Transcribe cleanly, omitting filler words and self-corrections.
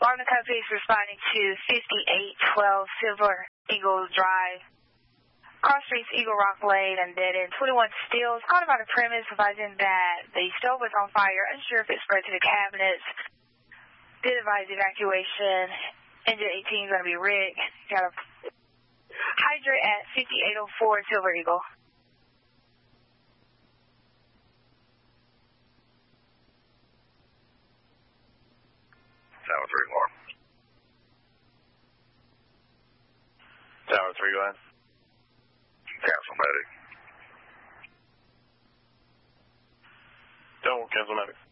Alarm the Cupcakes responding to 5812 Silver Eagle Drive. Cross Streets, Eagle Rock Lane, and dead end 21 Steels. Called about a premise advising that the stove was on fire. Unsure if it spread to the cabinets. Did advise evacuation. Engine 18 is going to be Rick. Got a hydrant at 5804 Silver Eagle. Tower 3 more. Tower 3, go ahead. Cancel medic. Don't cancel medic.